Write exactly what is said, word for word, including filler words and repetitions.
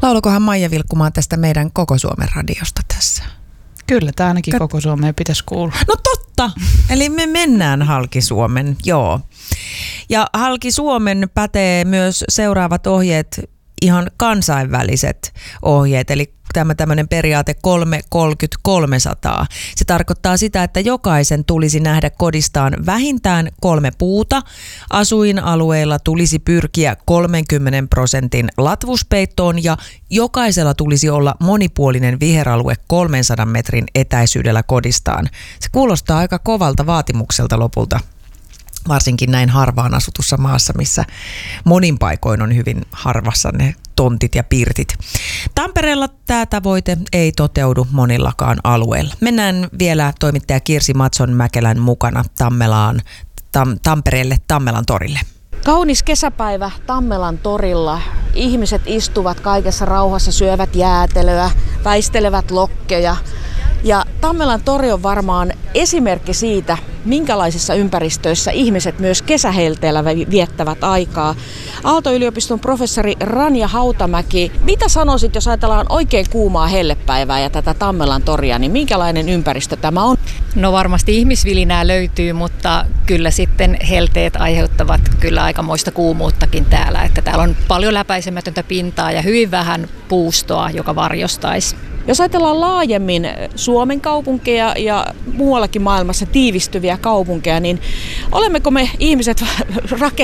Laulukohan Maija Vilkkumaan tästä meidän Koko Suomen radiosta tässä? Kyllä, tämä ainakin Kat- koko Suomeen pitäisi kuulla. No totta, eli me mennään halki Suomen, joo. Ja halki Suomen pätee myös seuraavat ohjeet, ihan kansainväliset ohjeet, eli tämä tämmöinen periaate kolme kolmekymmentä kolmesataa. Se tarkoittaa sitä, että jokaisen tulisi nähdä kodistaan vähintään kolme puuta. Asuinalueilla tulisi pyrkiä kolmenkymmenen prosentin latvuspeittoon ja jokaisella tulisi olla monipuolinen viheralue kolmensadan metrin etäisyydellä kodistaan. Se kuulostaa aika kovalta vaatimukselta lopulta. Varsinkin näin harvaan asutussa maassa, missä monin paikoin on hyvin harvassa ne tontit ja pirtit. Tampereella tämä tavoite ei toteudu monillakaan alueilla. Mennään vielä toimittaja Kirsi Matson-Mäkelän mukana Tammelaan, tam, Tampereelle Tammelan torille. Kaunis kesäpäivä Tammelan torilla. Ihmiset istuvat kaikessa rauhassa, syövät jäätelöä, väistelevät lokkeja. Ja Tammelan tori on varmaan esimerkki siitä, minkälaisissa ympäristöissä ihmiset myös kesähelteellä viettävät aikaa. Aalto-yliopiston professori Ranja Hautamäki, mitä sanoisit, jos ajatellaan oikein kuumaa hellepäivää ja tätä Tammelan toria, niin minkälainen ympäristö tämä on? No varmasti ihmisvilinää löytyy, mutta kyllä sitten helteet aiheuttavat kyllä aikamoista kuumuuttakin täällä. Että täällä on paljon läpäisemätöntä pintaa ja hyvin vähän puustoa, joka varjostaisi. Jos ajatellaan laajemmin Suomen kaupunkeja ja muuallakin maailmassa tiivistyviä kaupunkeja, niin olemmeko me ihmiset rakentaneet